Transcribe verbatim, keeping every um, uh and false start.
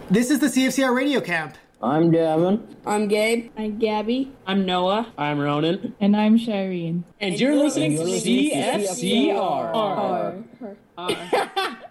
This is the C F C R Radio Camp. I'm Devin. I'm Gabe. I'm Gabby. I'm Noah. I'm Ronan. And I'm Shireen. And, and you're, you're listening to C F C R. R. R. R.